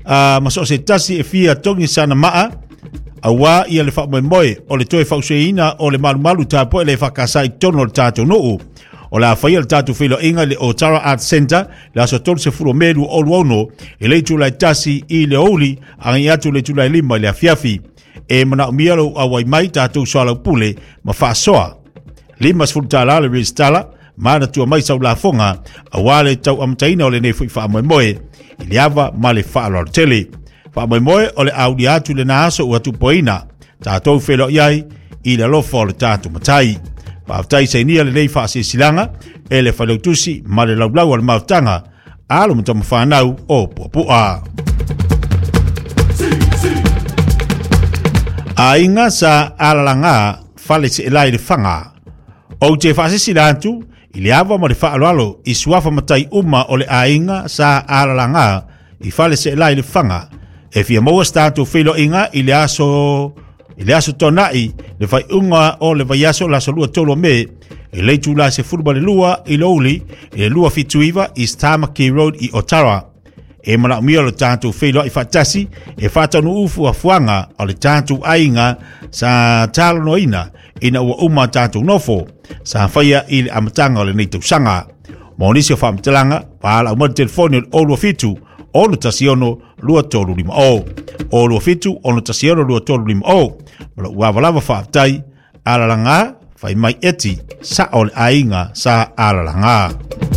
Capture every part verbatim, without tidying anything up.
uh, maso se tasi e fia tongi sana maa awa ia le wha moe o le toe whauseina o le malu malu tāpo e le whakasai tono le tātou nuu. O la whaia le tātou whilo inga le Otara Art Center la so tolu se furo meru o luono e le tūlai tasi i le ouli angi atu le tūlai lima le afiafi e mana umialo awai mai tātou soalau pule ma whaasoa. Lima se furu tāla le restala mana tua mai sau la fonga awale tau amtaina o le nei fui wha moe moe i le ava ma le wha alor tele. Wha moe moe o le audi atu le naaso ua tu poina tātou whilo iai i le lofo le tātou matai. Paftai se nia le nei whaase silanga e le whalautusi ma le laulau al mautanga alo mtamu whanau o puapua. A inga sa alalanga whale se elai le whanga. O te whaase silantu i le awa ma le whaalalo i suafa matai uma o le a inga sa alalanga i whale se elai le whanga. E fia maua statu whilo inga i le aso... I le aso tonai, le fai unga o le vai aso la solua tolo me, e le tula se furba le lua i louli, e le lua fituiva i Stamaki Road i Otara. E mana umia le tātou whilo i fatasi, e fatanu ufu a fuanga o le tātou ainga sa talo noina, ina ua uma tātou nofo, sa whaia i le amatanga o le neitou sanga. Monisi o whamtalanga, paala umar telefoni o lua fitu, o lo tasiono lua tolu lima o. O lua fitu o lo tasiono lua tolu lima o. Mala uavalava whaaftai, alalanga, whai mai eti, sa o le ainga sa alalanga.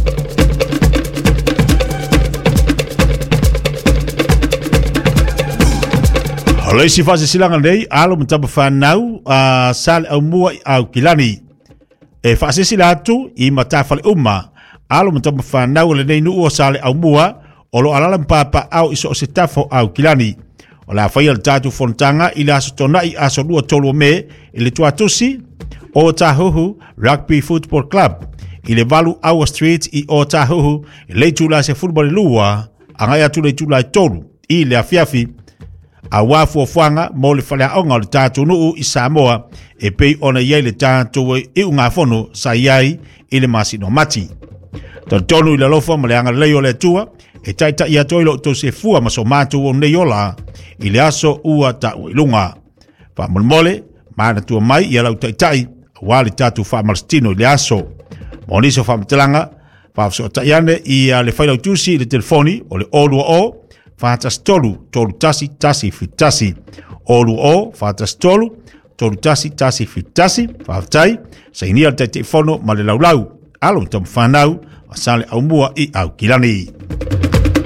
Halei si fase silanga nei, alo mtaba whanau, uh, sale au mua au kilani. E fase silatu, i matafale uma, alo mtaba whanau le nei nuu o sale au mua, o lo alala mpapa au iso o se tafo au kilani. O la whaia le tātou fontanga i le aso tona i aso lua tolu me i le tuatusi o Tahuhu Rugby Football Club i le valu Awa Street i o Tahuhu i le tula se football lua angai atu le tula i tolu i le afiafi a wafu o fuanga mo le whalea onga le tātou nuu i Samoa e pei ona iei le tātou i unga fono sa iai i le masino mati. Tonu i le lofa ma le anga leo le tua e taita ia toilo to se fua ma so mātou o neiola i le aso ua ta uilunga. Wha mulmole, maana tua mai i alau taitai, wali tatu wha malstino i le aso. Moniso wha mtelanga, wha so taiane i le whailau tusi i le telefoni o le olua o, wha tas tolu, tolu tasi, tasi, fitasi. Olua o, wha tas tolu, tolu tasi, tasi, fitasi, wha haftai, sa inia le taite fono ma le laulau, alo tamu whanau, asale au mua i au kilani.